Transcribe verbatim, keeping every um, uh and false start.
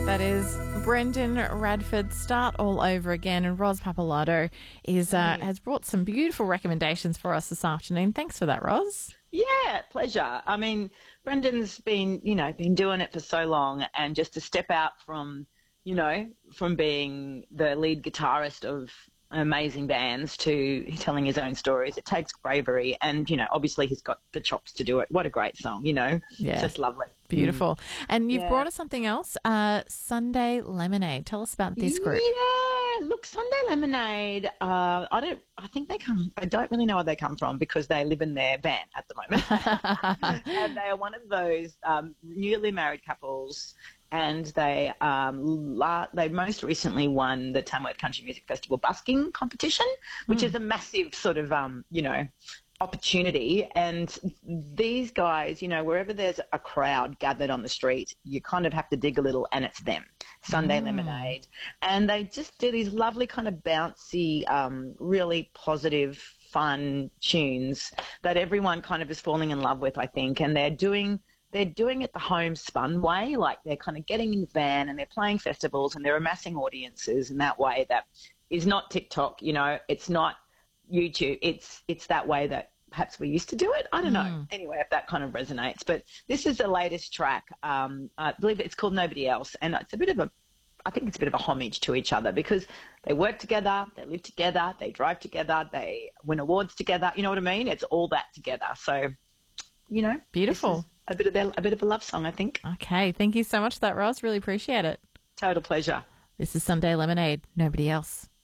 That is Brendan Radford, Start All Over Again. And Ros Pappalardo is, uh, has brought some beautiful recommendations for us this afternoon. Thanks for that, Ros. Yeah, pleasure. I mean, Brendan's been, you know, been doing it for so long, and just to step out from, you know, from being the lead guitarist of amazing bands to telling his own stories, it takes bravery, and, you know, obviously he's got the chops to do it. What a great song, you know. Yeah. It's just lovely. Beautiful. And you've Yeah. brought us something else, uh, Sunday Lemonade. Tell us about this group. Yeah, look, Sunday Lemonade, uh, I don't, I think they come, I don't really know where they come from because they live in their van at the moment. And they are one of those um, newly married couples, and they um, la- they most recently won the Tamworth Country Music Festival busking competition, which mm. is a massive sort of, um, you know, opportunity. And these guys, you know, wherever there's a crowd gathered on the street, you kind of have to dig a little, and it's them. Sunday mm. Lemonade. And they just do these lovely kind of bouncy, um, really positive, fun tunes that everyone kind of is falling in love with, I think. And they're doing they're doing it the homespun way, like they're kind of getting in the van and they're playing festivals and they're amassing audiences in that way that is not TikTok, you know, it's not YouTube. It's it's that way that perhaps we used to do it. I don't mm. know. Anyway, if that kind of resonates. But this is the latest track. Um, I believe it's called Nobody Else, and it's a bit of a, I think it's a bit of a homage to each other because they work together, they live together, they drive together, they win awards together. You know what I mean? It's all that together. So, you know, beautiful. A bit of their, a bit of a love song, I think. Okay, thank you so much for that, Ros. Really appreciate it. Total pleasure. This is Sunday Lemonade. Nobody Else.